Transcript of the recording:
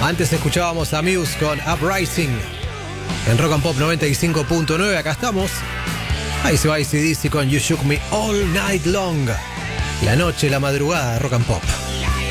Antes escuchábamos a Muse con Uprising en Rock and Pop 95.9. Acá estamos. Ahí se va AC/DC con You Shook Me All Night Long. La noche, la madrugada, Rock and Pop.